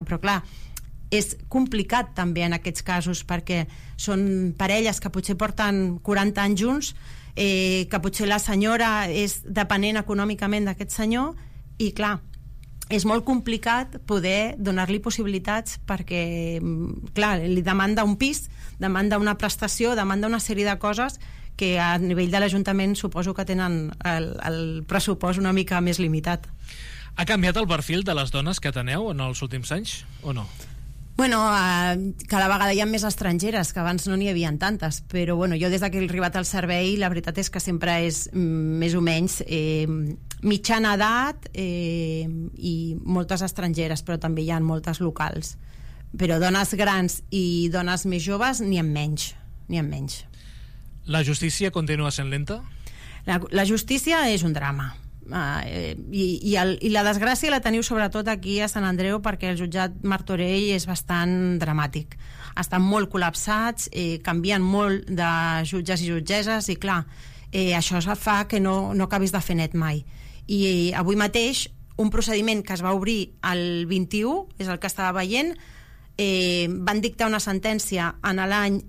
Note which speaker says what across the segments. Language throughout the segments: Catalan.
Speaker 1: però clar, és complicat també en aquests casos, perquè són parelles que potser porten 40 anys junts, que potser la senyora és dependent econòmicament d'aquest senyor, i clar, és molt complicat poder donar-li possibilitats, perquè clar, li demanda un pis, demanda una prestació, demanda una sèrie de coses que a nivell de l'Ajuntament suposo que tenen el pressupost una mica més limitat.
Speaker 2: Ha canviat el perfil de les dones que ateneu en els últims anys, o no?
Speaker 1: Bueno, cada vegada hi ha més estrangeres, que abans no n'hi havia tantes, però bueno, jo des que he arribat al servei la veritat és que sempre és més o menys mitjana edat i moltes estrangeres, però també hi ha moltes locals. Però dones grans i dones més joves n'hi ha menys.
Speaker 2: La justícia continua sent lenta?
Speaker 1: La justícia és un drama. I la desgràcia la teniu sobretot aquí a Sant Andreu, perquè el jutjat Martorell és bastant dramàtic, estan molt col·lapsats, canvien molt de jutges i jutgesses, i clar, això fa que no acabis de fer net mai. I avui mateix un procediment que es va obrir el 21, és el que estava veient, van dictar una sentència en l'any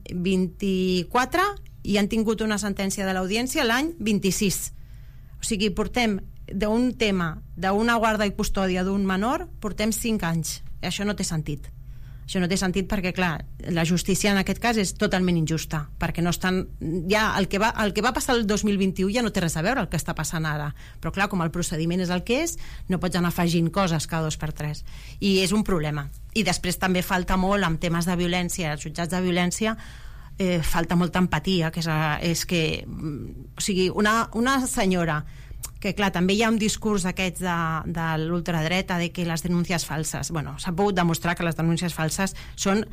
Speaker 1: 24 i han tingut una sentència de l'audiència l'any 26. O sigui, portem d'un tema d'una guarda i custòdia d'un menor, portem 5 anys. I això no té sentit. Això no té sentit perquè, clar, la justícia en aquest cas és totalment injusta, perquè no estan... Ja el que va passar el 2021 ja no té res a veure el que està passant ara. Però, clar, com el procediment és el que és, no pots anar afegint coses cada 2 per 3. I és un problema. I després també falta molt amb temes de violència, els jutjats de violència, falta molta empatia, és que o sigui, una senyora que clar, també hi ha un discurs d'aquests de l'ultradreta de que les denúncies falses, bueno, s'ha pogut demostrar que les denúncies falses són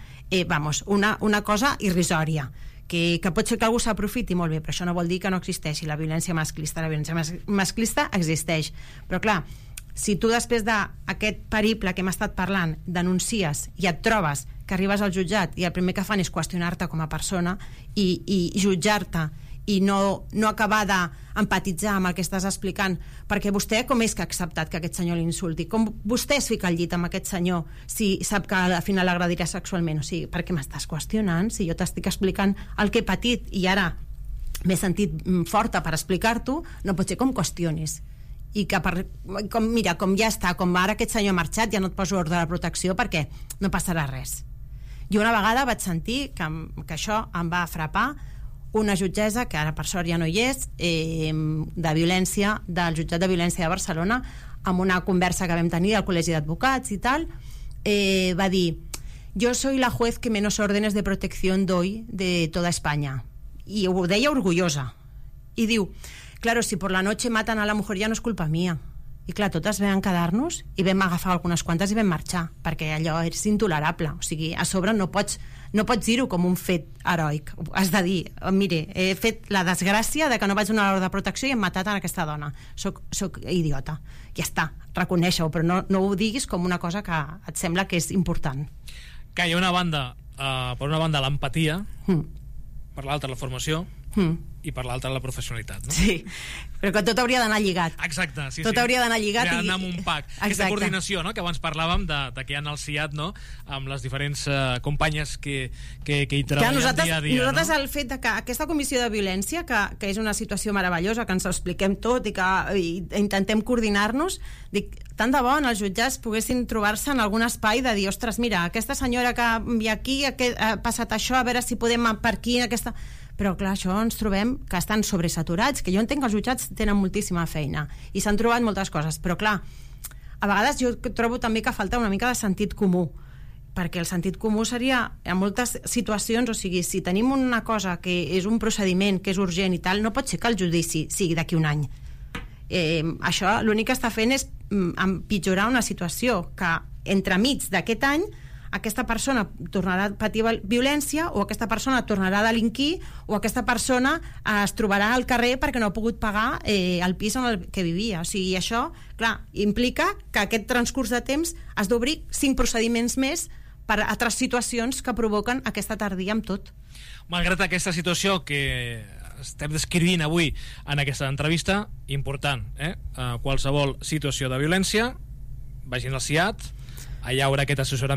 Speaker 1: una cosa irrisòria, que pot ser que algú s'aprofiti, molt bé, però això no vol dir que no existeixi la violència masclista. La violència masclista existeix, però clar, si tu després d'aquest periple que hem estat parlant denuncies i et trobes que arribes al jutjat i el primer que fan és qüestionar-te com a persona i jutjar-te i no acabar d'empatitzar amb el que estàs explicant, perquè vostè com és que ha acceptat que aquest senyor l'insulti? Com vostè es fica al llit amb aquest senyor si sap que al final l'agredirà sexualment? O sigui, per què m'estàs qüestionant? Si jo t'estic explicant el que he patit i ara m'he sentit forta per explicar-t'ho, no pot ser com qüestionis. I que com ja està, com ara aquest senyor ha marxat, ja no et poso ordre de protecció perquè no passarà res. Jo una vegada vaig sentir que això em va frapar una jutgessa, que ara per sort ja no hi és, de violència, del jutjat de violència de Barcelona, amb una conversa que vam tenir al Col·legi d'Advocats i tal, va dir: yo soy la juez que menos órdenes de protección doy de toda España. I ho deia orgullosa. I diu: claro, si por la noche matan a la mujer ya no es culpa mía. I clar, totes vam quedar-nos i vam agafar algunes quantes i vam marxar, perquè allò és intolerable. O sigui, a sobre no pots dir-ho com un fet heroic. Has de dir: mire, he fet la desgràcia de que no vaig donar l'ordre de protecció i hem matat a aquesta dona. Soc idiota. Ja està, reconèixer-ho, però no ho diguis com una cosa que et sembla que és important.
Speaker 2: Que hi ha una banda, per una banda l'empatia, per l'altra la formació, i per l'altra la professionalitat, no?
Speaker 1: Sí, però que tot hauria d'anar lligat.
Speaker 2: Exacte, sí.
Speaker 1: Tot hauria d'anar lligat
Speaker 2: i anar amb un pack. Aquesta coordinació, no?, que abans parlàvem de que hi ha el CIAT, no?, amb les diferents companyes que hi treballen dia a dia.
Speaker 1: Nosaltres el fet de que aquesta comissió de violència, que és una situació meravellosa, que ens ho expliquem tot i que intentem coordinar-nos, dic, tant de bo en els jutjats poguessin trobar-se en algun espai de dir: ostres, mira, aquesta senyora que hi ha aquí ha passat això, a veure si podem per aquí aquesta... Però clar, això ens trobem que estan sobresaturats, que jo entenc que els jutjats tenen moltíssima feina i s'han trobat moltes coses, però clar, a vegades jo trobo també que falta una mica de sentit comú, perquè el sentit comú seria en moltes situacions, o sigui, si tenim una cosa que és un procediment que és urgent i tal, no pot ser que el judici sigui d'aquí un any. Això l'únic que està fent és empitjorar una situació que entremig d'aquest any aquesta persona tornarà a patir violència, o aquesta persona tornarà a delinquir, o aquesta persona es trobarà al carrer perquè no ha pogut pagar el pis en el que vivia. O sigui, això, clar, implica que aquest transcurs de temps has d'obrir 5 procediments més per a altres situacions que provoquen aquesta tardia amb tot.
Speaker 2: Malgrat aquesta situació que estem descrivint avui en aquesta entrevista, important, qualsevol situació de violència, vagin al CIAT, allà hi haurà aquest assessorament